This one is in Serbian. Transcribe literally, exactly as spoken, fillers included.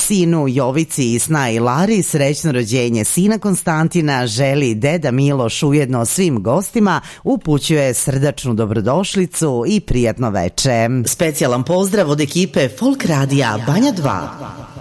Sinu Jovici i snaji Lari srećno rođenje sina Konstantina želi deda Miloš, ujedno svim gostima upućuje srdačnu dobrodošlicu i prijatno veče. Specijalan pozdrav od ekipe Folk Radija Banja dva.